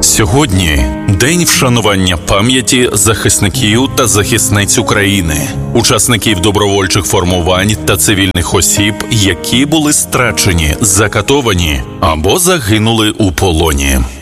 Сьогодні день вшанування пам'яті захисників та захисниць України, учасників добровольчих формувань та цивільних осіб, які були страчені, закатовані або загинули у полоні.